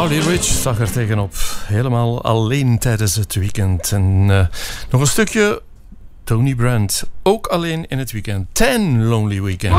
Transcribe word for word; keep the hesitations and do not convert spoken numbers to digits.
Charlie Rich zag er tegenop. Helemaal alleen tijdens het weekend. En uh, nog een stukje Tony Brand. Ook alleen in het weekend. Ten Lonely Weekend.